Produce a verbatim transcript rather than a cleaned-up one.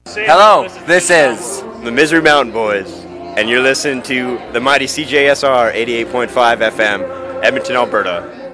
Hello, this is the Misery Mountain Boys, and you're listening to the mighty C J S R eighty-eight point five F M, Edmonton, Alberta.